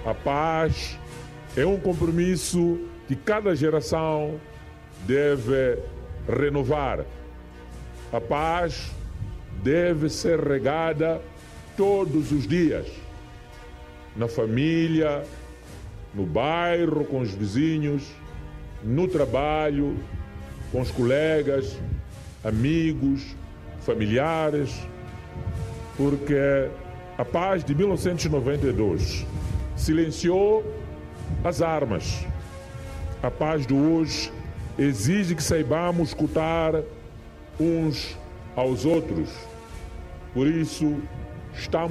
A paz é um compromisso que cada geração deve renovar. A paz deve ser regada todos os dias, na família, no bairro, com os vizinhos, no trabalho, com os colegas, amigos, familiares, porque a paz de 1992 silenciou as armas. A paz de hoje exige que saibamos escutar uns aos outros. Por isso, estamos